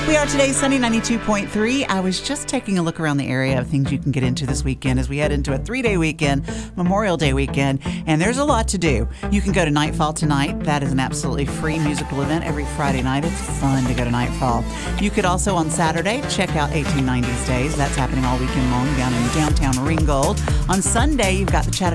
We are today sunny 92.3. I was just taking a look around the area of things you can get into this weekend as we head into a 3-day weekend, Memorial Day weekend, and there's a lot to do. You can go to Nightfall tonight. That is an absolutely free musical event every Friday night. It's fun to go to Nightfall. You could also on Saturday check out 1890s Days. That's happening all weekend long down in downtown Ringgold. On Sunday, you've got the Chattanooga